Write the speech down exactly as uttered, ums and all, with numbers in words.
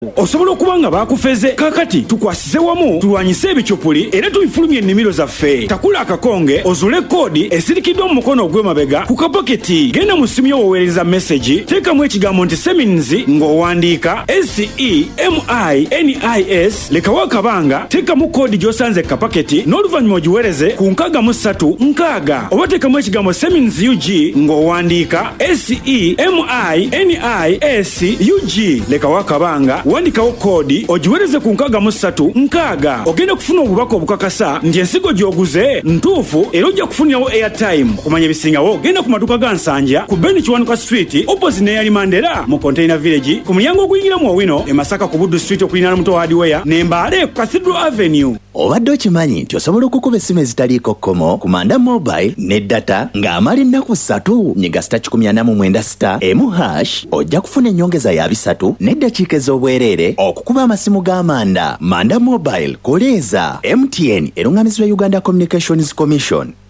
osobola okuba nga bakufeze. Kakati tukwasize wamu tulwanyise ebikyupuli era tubifulumye ennimiro zaffe. Takula akakonge ozule koodi esirikiddwa mu mukono ogw'emabega ku kapaketi. Genda mu ssimu yo oweereza message, teekamu ekigambo nti Seminis ng'owandiika S E M I N I S, lekawo akabanga, teekamu koodi gy'osanze kapaketi n'oluvannyuma ogiweereze ku nkaaga mu ssatu nkaaga, oba teekamu ekigambo Seminis U G ng'owandiika S E M I N I S U G, lekawo akabanga, wandikawo koodi ogiweereze ku nkaaga mu ssatu nkaaga. Ogenda kufuna obubaka obukakasa nti ensigo gy'oguze ntuufu era ojja kufunirawo airtime. Okumanya ebisingawo genda ku maduuka ga Nsanja ku Ben Kiwanuka Street opposite ne Yali Mandela mu Container Village, ku mulyango oguyingira mu Owino e Masaka ku Buddu Street okulinaana Muto Hardware, ne Mbale ku Cathedral Avenue. Obadde okimanyi nti osobola okukuba essimu ezitaliiko kkomo ku Manda Mobile ne data ng'amala ennaku ssatu nyiga sita kikumi ana mu mwenda sita emu hash, ojja kufuna ennyongeza ya bisatu n'eddakiika ez'obwereere okukuba amasimu g'Amanda. Manda Mobile koleeza M T N eruŋŋamizibwa Uganda Communications Commission.